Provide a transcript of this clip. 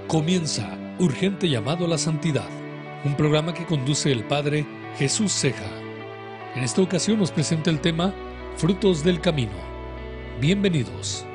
Comienza Urgente Llamado a la Santidad, un programa que conduce el Padre Jesús Ceja. En esta ocasión nos presenta el tema Frutos del Camino. Bienvenidos.